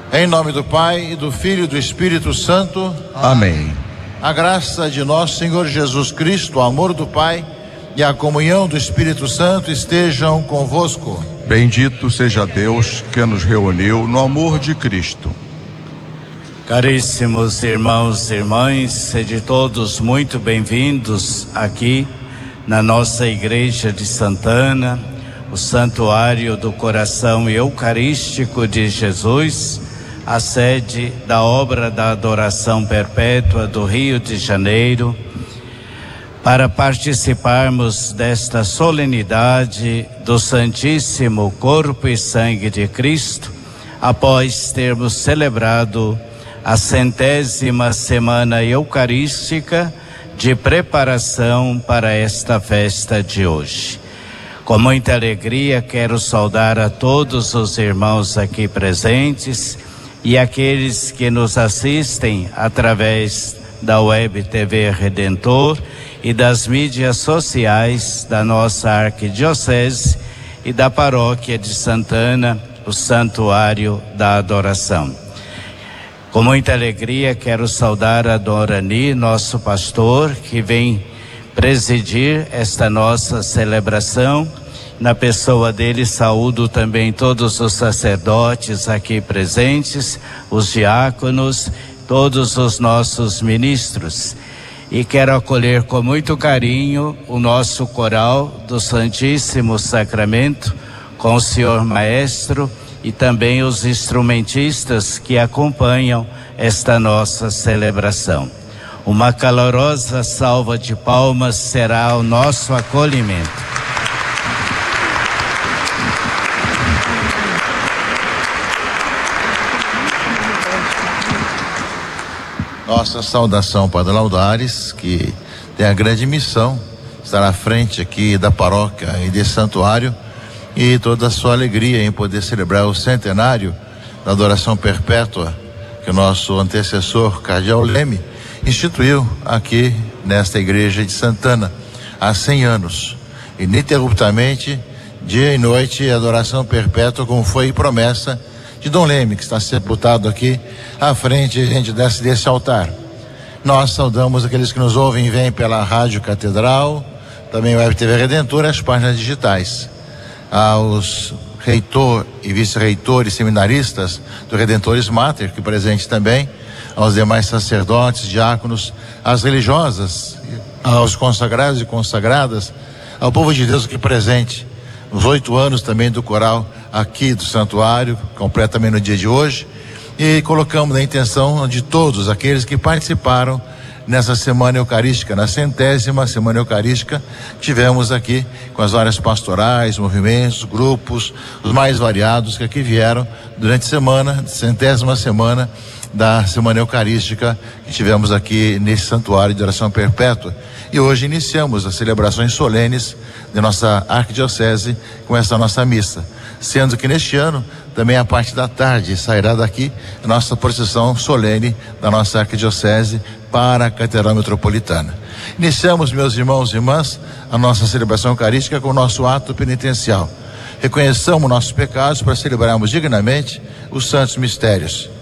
Em nome do Pai, e do Filho e do Espírito Santo. Amém. A graça de nosso Senhor Jesus Cristo, o amor do Pai e a comunhão do Espírito Santo estejam convosco. Bendito seja Deus que nos reuniu no amor de Cristo. Caríssimos irmãos e irmãs, sede todos muito bem-vindos aqui na nossa Igreja de Santana, o Santuário do Coração Eucarístico de Jesus, a sede da obra da adoração perpétua do Rio de Janeiro, para participarmos desta solenidade do Santíssimo Corpo e Sangue de Cristo, após termos celebrado a 100ª Semana Eucarística de preparação para esta festa de hoje. Com muita alegria, quero saudar a todos os irmãos aqui presentes e aqueles que nos assistem através da Web TV Redentor e das mídias sociais da nossa arquidiocese e da paróquia de Santana, o Santuário da Adoração. Com muita alegria, quero saudar a Dom Orani, nosso pastor, que vem presidir esta nossa celebração. Na pessoa dele, saúdo também todos os sacerdotes aqui presentes, os diáconos, todos os nossos ministros. E quero acolher com muito carinho o nosso coral do Santíssimo Sacramento, com o senhor maestro e também os instrumentistas que acompanham esta nossa celebração. Uma calorosa salva de palmas será o nosso acolhimento. Nossa saudação para Laudares, que tem a grande missão de estar à frente aqui da paróquia e desse santuário, e toda a sua alegria em poder celebrar o centenário da adoração perpétua que o nosso antecessor, Cardeal Leme, instituiu aqui nesta igreja de Santana há 100 anos. Ininterruptamente, dia e noite, adoração perpétua, como foi promessa de Dom Leme, que está sepultado aqui à frente, gente, desse altar. Nós saudamos aqueles que nos ouvem e vêm pela Rádio Catedral, também Web TV Redentor, as páginas digitais. Aos reitor e vice-reitores seminaristas do Redentores Mater, que presente também, aos demais sacerdotes, diáconos, às religiosas, aos consagrados e consagradas, ao povo de Deus aqui presente, os 8 anos também do coral aqui do santuário, completa também no dia de hoje, e colocamos na intenção de todos aqueles que participaram nessa semana eucarística, na 100ª Semana Eucarística, tivemos aqui com as várias pastorais, movimentos, grupos, os mais variados que aqui vieram durante a semana, 100ª Semana da Semana Eucarística que tivemos aqui nesse santuário de oração perpétua. E hoje iniciamos as celebrações solenes de nossa arquidiocese com essa nossa missa, sendo que neste ano também a parte da tarde sairá daqui a nossa procissão solene da nossa arquidiocese para a Catedral Metropolitana. Iniciamos, meus irmãos e irmãs, a nossa celebração eucarística com o nosso ato penitencial. Reconheçamos nossos pecados para celebrarmos dignamente os santos mistérios.